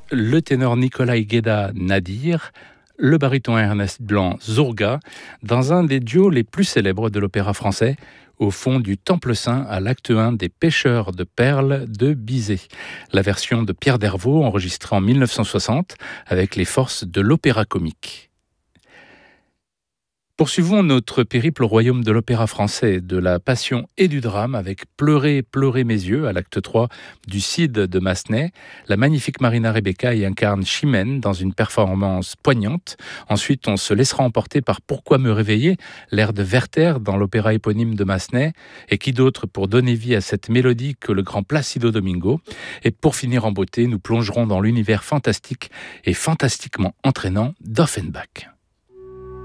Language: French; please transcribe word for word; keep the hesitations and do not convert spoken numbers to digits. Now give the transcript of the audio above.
le ténor Nikolai Gueda Nadir, le baryton Ernest Blanc Zourga, dans un des duos les plus célèbres de l'opéra français, au fond du Temple Saint à l'acte un des Pêcheurs de perles de Bizet. La version de Pierre Dervaux enregistrée en mille neuf cent soixante avec les forces de l'opéra comique. Poursuivons notre périple au royaume de l'opéra français, de la passion et du drame avec Pleurer, pleurer mes yeux à l'acte trois du Cid de Massenet. La magnifique Marina Rebecca y incarne Chimène dans une performance poignante. Ensuite, on se laissera emporter par Pourquoi me réveiller, l'air de Werther dans l'opéra éponyme de Massenet. Et qui d'autre pour donner vie à cette mélodie que le grand Placido Domingo. Et pour finir en beauté, nous plongerons dans l'univers fantastique et fantastiquement entraînant d'Offenbach.